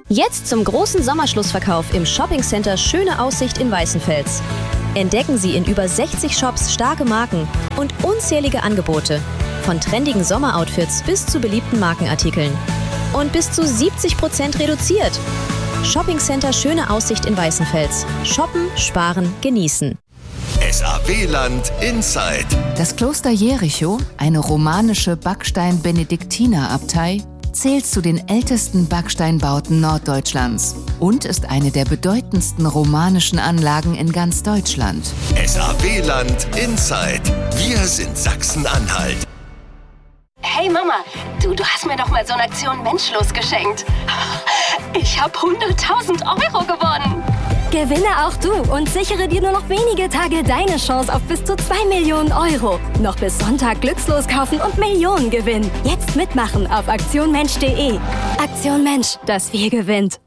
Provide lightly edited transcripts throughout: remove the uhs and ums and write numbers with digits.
Jetzt zum großen Sommerschlussverkauf im Shoppingcenter Schöne Aussicht in Weißenfels. Entdecken Sie in über 60 Shops starke Marken und unzählige Angebote. Von trendigen Sommeroutfits bis zu beliebten Markenartikeln. Und bis zu 70% reduziert. Shoppingcenter Schöne Aussicht in Weißenfels. Shoppen, sparen, genießen. SAW-Land Inside. Das Kloster Jericho, eine romanische Backstein-Benediktinerabtei, zählt zu den ältesten Backsteinbauten Norddeutschlands und ist eine der bedeutendsten romanischen Anlagen in ganz Deutschland. SAW-Land Inside. Wir sind Sachsen-Anhalt. Hey Mama, du hast mir doch mal so eine Aktion Menschlos geschenkt. Ich habe 100.000 Euro gewonnen. Gewinne auch du und sichere dir nur noch wenige Tage deine Chance auf bis zu 2 Millionen Euro. Noch bis Sonntag glückslos kaufen und Millionen gewinnen. Jetzt mitmachen auf aktionmensch.de. Aktion Mensch, das Wir gewinnt.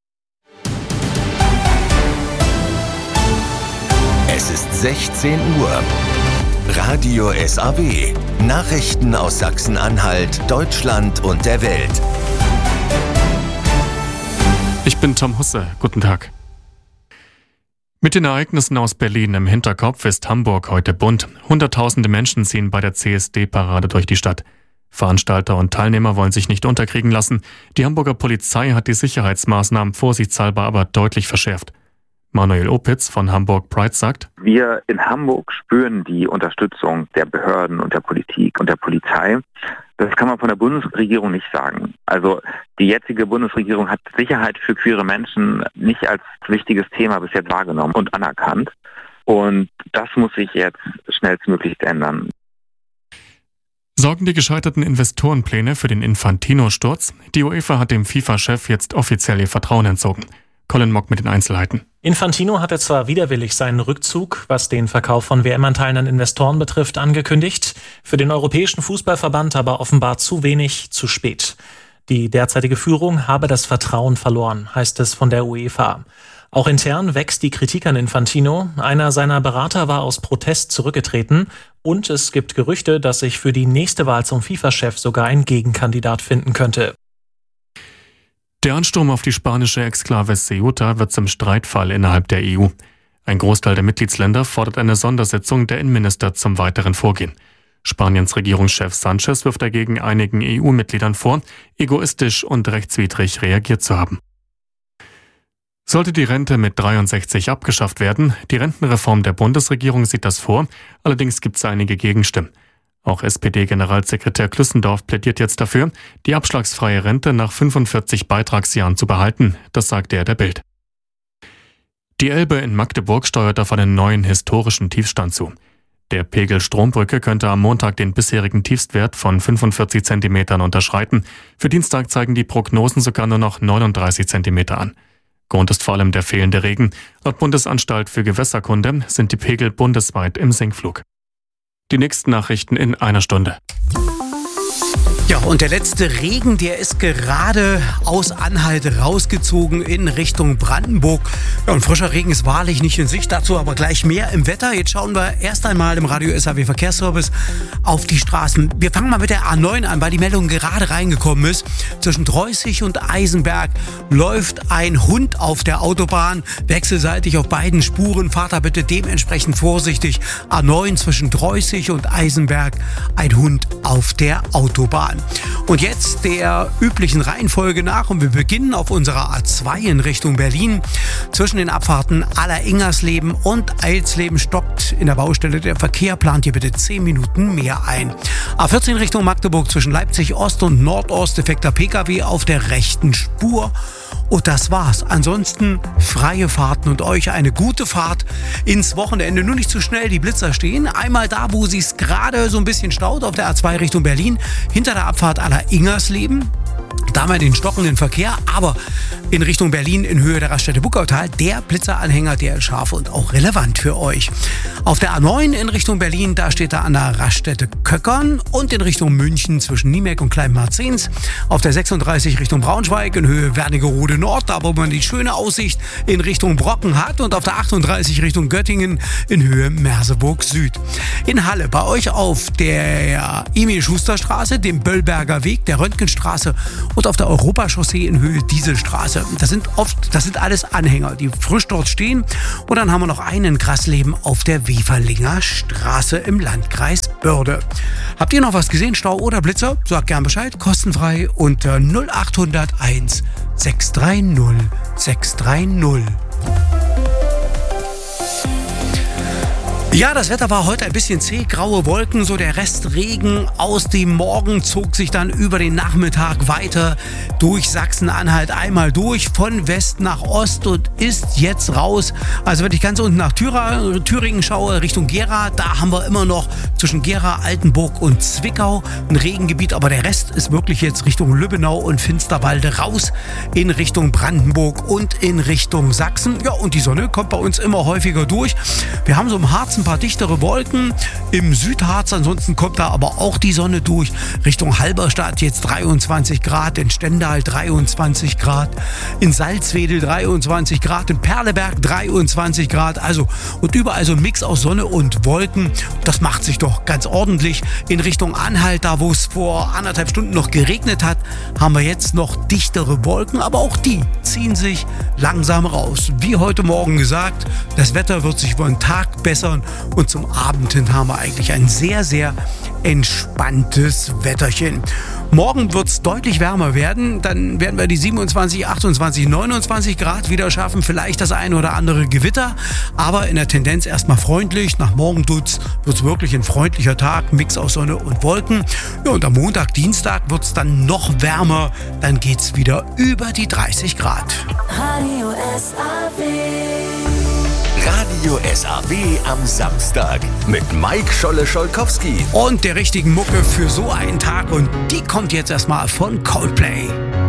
Es ist 16 Uhr. Radio SAW. Nachrichten aus Sachsen-Anhalt, Deutschland und der Welt. Ich bin Tom Husse. Guten Tag. Mit den Ereignissen aus Berlin im Hinterkopf ist Hamburg heute bunt. Hunderttausende Menschen ziehen bei der CSD-Parade durch die Stadt. Veranstalter und Teilnehmer wollen sich nicht unterkriegen lassen. Die Hamburger Polizei hat die Sicherheitsmaßnahmen vorsichtshalber aber deutlich verschärft. Manuel Opitz von Hamburg Pride sagt: Wir in Hamburg spüren die Unterstützung der Behörden und der Politik und der Polizei. Das kann man von der Bundesregierung nicht sagen. Also die jetzige Bundesregierung hat Sicherheit für queere Menschen nicht als wichtiges Thema bis jetzt wahrgenommen und anerkannt. Und das muss sich jetzt schnellstmöglich ändern. Sorgen die gescheiterten Investorenpläne für den Infantino-Sturz? Die UEFA hat dem FIFA-Chef jetzt offiziell ihr Vertrauen entzogen. Colin Mock mit den Einzelheiten. Infantino hatte zwar widerwillig seinen Rückzug, was den Verkauf von WM-Anteilen an Investoren betrifft, angekündigt, für den Europäischen Fußballverband aber offenbar zu wenig, zu spät. Die derzeitige Führung habe das Vertrauen verloren, heißt es von der UEFA. Auch intern wächst die Kritik an Infantino. Einer seiner Berater war aus Protest zurückgetreten und es gibt Gerüchte, dass sich für die nächste Wahl zum FIFA-Chef sogar ein Gegenkandidat finden könnte. Der Ansturm auf die spanische Exklave Ceuta wird zum Streitfall innerhalb der EU. Ein Großteil der Mitgliedsländer fordert eine Sondersitzung der Innenminister zum weiteren Vorgehen. Spaniens Regierungschef Sanchez wirft dagegen einigen EU-Mitgliedern vor, egoistisch und rechtswidrig reagiert zu haben. Sollte die Rente mit 63 abgeschafft werden, die Rentenreform der Bundesregierung sieht das vor, allerdings gibt es einige Gegenstimmen. Auch SPD-Generalsekretär Klüssendorf plädiert jetzt dafür, die abschlagsfreie Rente nach 45 Beitragsjahren zu behalten, das sagte er der Bild. Die Elbe in Magdeburg steuert auf einen neuen historischen Tiefstand zu. Der Pegel Strombrücke könnte am Montag den bisherigen Tiefstwert von 45 Zentimetern unterschreiten. Für Dienstag zeigen die Prognosen sogar nur noch 39 Zentimeter an. Grund ist vor allem der fehlende Regen. Laut Bundesanstalt für Gewässerkunde sind die Pegel bundesweit im Sinkflug. Die nächsten Nachrichten in einer Stunde. Ja, und der letzte Regen, der ist gerade aus Anhalt rausgezogen in Richtung Brandenburg. Ja, und frischer Regen ist wahrlich nicht in Sicht, dazu aber gleich mehr im Wetter. Jetzt schauen wir erst einmal im Radio SAW Verkehrsservice auf die Straßen. Wir fangen mal mit der A9 an, weil die Meldung gerade reingekommen ist. Zwischen Dreußig und Eisenberg läuft ein Hund auf der Autobahn, wechselseitig auf beiden Spuren. Fahrt da bitte dementsprechend vorsichtig. A9 zwischen Dreußig und Eisenberg, ein Hund auf der Autobahn. Und jetzt der üblichen Reihenfolge nach und wir beginnen auf unserer A2 in Richtung Berlin. Zwischen den Abfahrten Aller-Ingersleben und Eilsleben stockt in der Baustelle der Verkehr. Plant hier bitte 10 Minuten mehr ein. A14 Richtung Magdeburg zwischen Leipzig Ost und Nordost defekter Pkw auf der rechten Spur. Und das war's. Ansonsten freie Fahrten und euch eine gute Fahrt ins Wochenende. Nur nicht zu schnell, die Blitzer stehen. Einmal da, wo sie es gerade so ein bisschen staut, auf der A2 Richtung Berlin. Hinter der Abfahrt Aller-Ingersleben. Da mal den stockenden Verkehr, aber in Richtung Berlin in Höhe der Raststätte Buckautal, der Blitzeranhänger, der ist scharf und auch relevant für euch. Auf der A9 in Richtung Berlin, da steht er an der Raststätte Köckern und in Richtung München zwischen Niemek und Kleinmarzens. Auf der 36 Richtung Braunschweig in Höhe Wernigerode Nord, da wo man die schöne Aussicht in Richtung Brocken hat und auf der 38 Richtung Göttingen in Höhe Merseburg Süd. In Halle bei euch auf der Emil-Schuster-Straße, dem Böllberger Weg, der Röntgenstraße und auf der Europachaussee in Höhe Dieselstraße. Sonne. Das sind alles Anhänger, die frisch dort stehen. Und dann haben wir noch einen Grassleben auf der Weferlinger Straße im Landkreis Börde. Habt ihr noch was gesehen, Stau oder Blitzer? Sagt gern Bescheid, kostenfrei unter 0800 1 630 630. Ja, das Wetter war heute ein bisschen zäh, graue Wolken, so der Rest Regen aus dem Morgen zog sich dann über den Nachmittag weiter durch Sachsen-Anhalt einmal durch, von West nach Ost und ist jetzt raus. Also wenn ich ganz unten nach Thüringen schaue, Richtung Gera, da haben wir immer noch zwischen Gera, Altenburg und Zwickau ein Regengebiet, aber der Rest ist wirklich jetzt Richtung Lübbenau und Finsterwalde raus in Richtung Brandenburg und in Richtung Sachsen. Ja, und die Sonne kommt bei uns immer häufiger durch. Wir haben so im Harz ein paar dichtere Wolken im Südharz, ansonsten kommt da aber auch die Sonne durch. Richtung Halberstadt jetzt 23 Grad, in Stendal 23 Grad, in Salzwedel 23 Grad, in Perleberg 23 Grad, also und überall so ein Mix aus Sonne und Wolken. Das macht sich doch ganz ordentlich. In Richtung Anhalt, da wo es vor 1,5 Stunden noch geregnet hat, haben wir jetzt noch dichtere Wolken, aber auch die ziehen sich langsam raus. Wie heute Morgen gesagt, das Wetter wird sich über den Tag bessern. Und zum Abend hin haben wir eigentlich ein sehr, sehr entspanntes Wetterchen. Morgen wird es deutlich wärmer werden. Dann werden wir die 27, 28, 29 Grad wieder schaffen. Vielleicht das eine oder andere Gewitter. Aber in der Tendenz erstmal freundlich. Nach morgen wird es wirklich ein freundlicher Tag. Mix aus Sonne und Wolken. Ja, und am Montag, Dienstag wird es dann noch wärmer. Dann geht es wieder über die 30 Grad. Radio SAW. Radio SAW am Samstag mit Mike Scholle-Scholkowski. Und der richtigen Mucke für so einen Tag. Und die kommt jetzt erstmal von Coldplay.